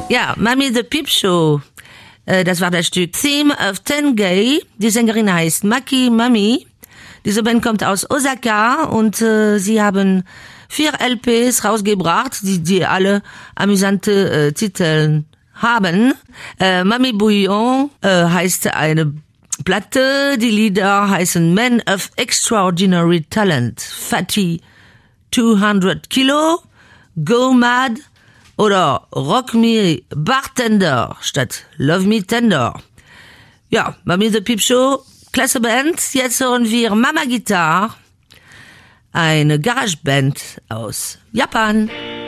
Ja, Mami the Peep Show. Das war das Stück Theme of Tengay. Die Sängerin heißt Maki Mami. Diese Band kommt aus Osaka und sie haben 4 LPs rausgebracht, die alle amüsante Titel haben. Mami Bouillon heißt eine Platte. Die Lieder heißen Men of Extraordinary Talent, Fatty 200 Kilo, Go Mad oder Rock Me Bartender statt Love Me Tender. Ja, Mami the Peep Show, klasse Band. Jetzt hören wir Mama Guitar, eine Garageband aus Japan.